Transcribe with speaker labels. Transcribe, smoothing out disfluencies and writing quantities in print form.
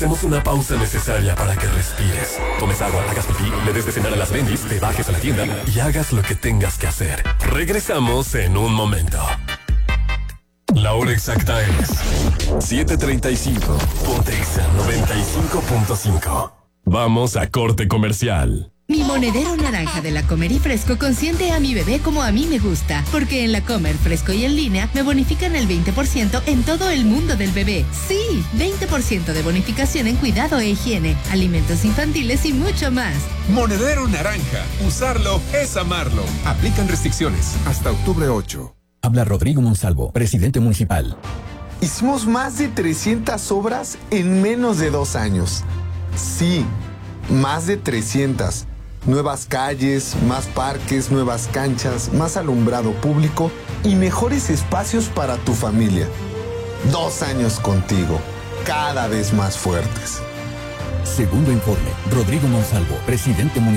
Speaker 1: Hacemos una pausa necesaria para que respires, tomes agua, hagas pipí, le des de cenar a las bendis, te bajes a la tienda y hagas lo que tengas que hacer. Regresamos en un momento. La hora exacta es 7:35. Ponte Exa 95.5. Vamos a corte comercial.
Speaker 2: Mi monedero naranja de La Comer y Fresco consiente a mi bebé como a mí me gusta, porque en La Comer, Fresco y en línea me bonifican el 20% en todo el mundo del bebé. Sí, 20% de bonificación en cuidado e higiene, alimentos infantiles y mucho más.
Speaker 3: Monedero naranja. Usarlo es amarlo. Aplican restricciones hasta octubre 8.
Speaker 4: Habla Rodrigo Monsalvo, presidente municipal.
Speaker 5: Hicimos más de 300 obras en menos de 2 años. Sí, más de 300. Nuevas calles, más parques, nuevas canchas, más alumbrado público y mejores espacios para tu familia. 2 años contigo, cada vez más fuertes.
Speaker 4: Segundo informe, Rodrigo Monsalvo, presidente municipal.